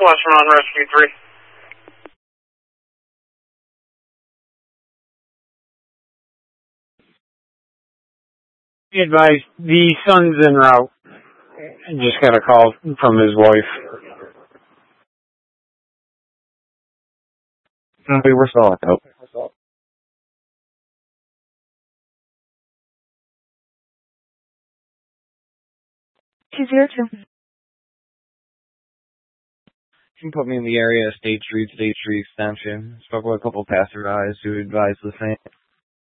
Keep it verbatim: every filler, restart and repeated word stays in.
Western on Rescue three. Be advised, the son's en route. I just got a call from his wife. We were still out. two zero two. You can put me in the area of State Street, State Street Extension. Spoke with a couple passersby who advised the same.